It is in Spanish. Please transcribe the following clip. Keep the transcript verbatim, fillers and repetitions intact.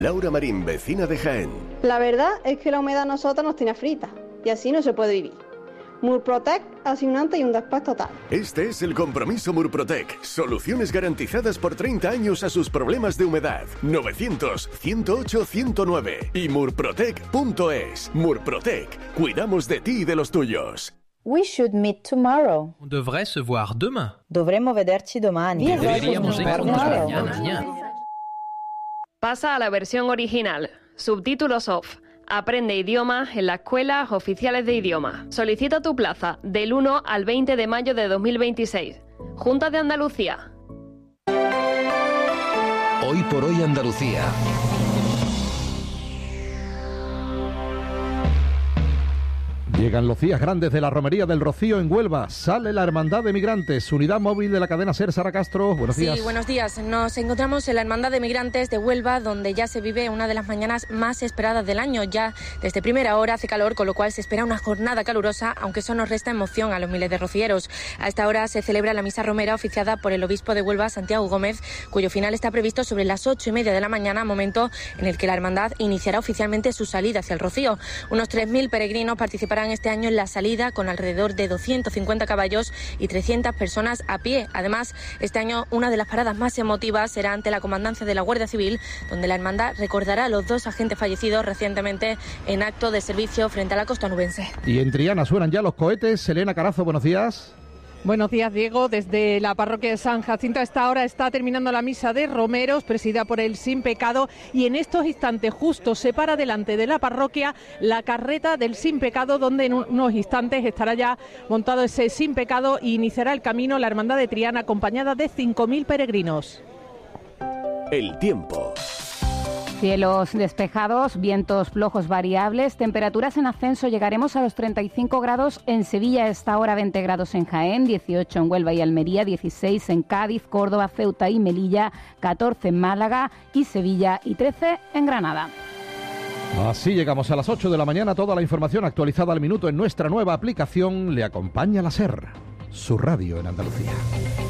Laura Marín, vecina de Jaén. La verdad es que la humedad a nosotros nos tiene fritas y así no se puede vivir. Murprotec hace un antes y un después total. Este es el compromiso Murprotec. Soluciones garantizadas por treinta años a sus problemas de humedad. novecientos, ciento ocho, ciento nueve y murprotec punto es. Murprotec. Cuidamos de ti y de los tuyos. We should meet tomorrow. On devrait se voir demain. Dovremmo vederci domani. Deberíamos vernos mañana. Pasa a la versión original. Subtítulos off. Aprende idiomas en las escuelas oficiales de idioma. Solicita tu plaza del uno al veinte de mayo de dos mil veintiséis. Junta de Andalucía. Hoy por hoy Andalucía. Llegan los días grandes de la Romería del Rocío en Huelva. Sale la Hermandad de Migrantes, unidad móvil de la cadena SER. Sara Castro, buenos días. Sí, buenos días. Nos encontramos en la Hermandad de Migrantes de Huelva, donde ya se vive una de las mañanas más esperadas del año. Ya desde primera hora hace calor, con lo cual se espera una jornada calurosa, aunque eso nos resta emoción a los miles de rocieros. A esta hora se celebra la misa romera oficiada por el obispo de Huelva, Santiago Gómez, cuyo final está previsto sobre las ocho y media de la mañana, momento en el que la hermandad iniciará oficialmente su salida hacia el Rocío. Unos tres mil peregrinos participarán este año en la salida, con alrededor de doscientos cincuenta caballos y trescientas personas a pie. Además, este año una de las paradas más emotivas será ante la comandancia de la Guardia Civil, donde la hermandad recordará a los dos agentes fallecidos recientemente en acto de servicio frente a la costa onubense. Y en Triana suenan ya los cohetes. Elena Carazo, buenos días. Buenos días, Diego. Desde la parroquia de San Jacinto a esta hora está terminando la misa de romeros, presidida por el Sin Pecado, y en estos instantes justo se para delante de la parroquia la carreta del Sin Pecado, donde en unos instantes estará ya montado ese Sin Pecado y iniciará el camino la Hermandad de Triana, acompañada de cinco mil peregrinos. El tiempo. Cielos despejados, vientos flojos variables, temperaturas en ascenso, llegaremos a los treinta y cinco grados en Sevilla, a esta hora veinte grados en Jaén, dieciocho en Huelva y Almería, dieciséis en Cádiz, Córdoba, Ceuta y Melilla, catorce en Málaga y Sevilla y trece en Granada. Así llegamos a las ocho de la mañana, toda la información actualizada al minuto en nuestra nueva aplicación. Le acompaña la SER, su radio en Andalucía.